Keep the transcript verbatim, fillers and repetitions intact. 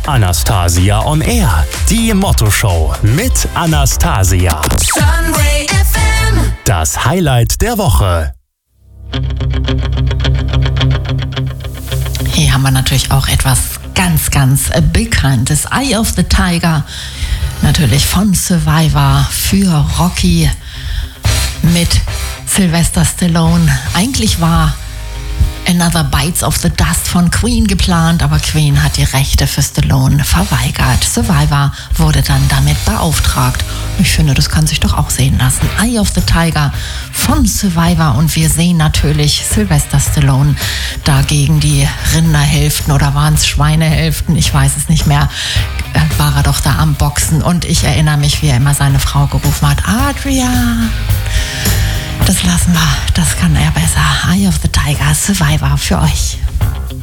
Anastasia on Air. Die Motto-Show mit Anastasia. Sunray F M. Das Highlight der Woche. Hier haben wir natürlich auch etwas ganz, ganz Bekanntes. Eye of the Tiger, natürlich von Survivor für Rocky mit Sylvester Stallone. Eigentlich war Another Bites of the Dust von Queen geplant, aber Queen hat die Rechte für Stallone verweigert. Survivor wurde dann damit beauftragt. Ich finde, das kann sich doch auch sehen lassen. Eye of the Tiger von Survivor, und wir sehen natürlich Sylvester Stallone dagegen die Rinderhälften, oder waren es Schweinehälften, ich weiß es nicht mehr, war er doch da am Boxen, und ich erinnere mich, wie er immer seine Frau gerufen hat, Adrian. Das lassen wir, das kann er besser. Eye of the Tiger, Survivor für euch.